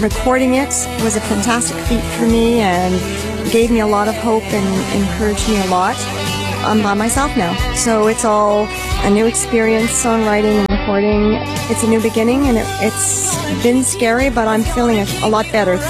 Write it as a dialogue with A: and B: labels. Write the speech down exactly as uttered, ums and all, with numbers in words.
A: recording it was a fantastic feat for me and gave me a lot of hope and encouraged me a lot. I'm by myself now, so it's all a new experience, songwriting and recording. It's a new beginning, and it, it's been scary, but I'm feeling a, a lot better.